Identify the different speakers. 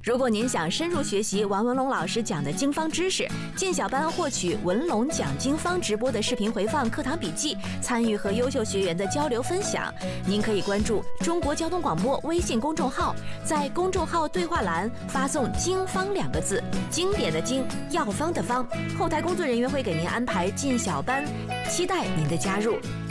Speaker 1: 如果您想深入学习王文龙老师讲的经方知识，进小班获取文龙讲经方直播的视频回放、课堂笔记，参与和优秀学员的交流分享，您可以关注中国交通广播微信公众号，在公众号对话栏发送“经方”2个字，经典的经，药方的方，后台工作人员会给您安排进小班，期待您的加入。